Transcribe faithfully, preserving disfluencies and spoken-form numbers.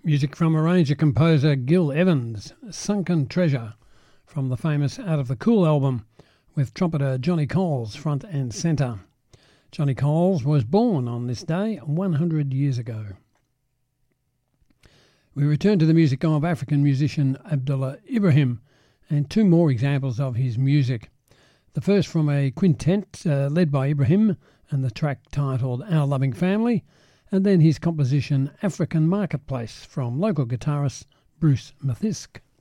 Music from arranger-composer Gil Evans, Sunken Treasure, from the famous Out of the Cool album, with trumpeter Johnny Coles front and centre. Johnny Coles was born on this day one hundred years ago. We return to the music of African musician Abdullah Ibrahim and two more examples of his music. The first from a quintet uh, led by Ibrahim and the track titled Our Loving Family, and then his composition African Marketplace from local guitarist Bruce Mathisk.